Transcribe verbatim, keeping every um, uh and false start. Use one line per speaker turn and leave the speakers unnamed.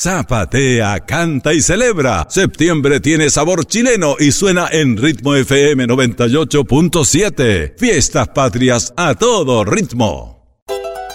Zapatea, canta y celebra. Septiembre tiene sabor chileno y suena en Ritmo F M noventa y ocho punto siete. Fiestas patrias a todo ritmo.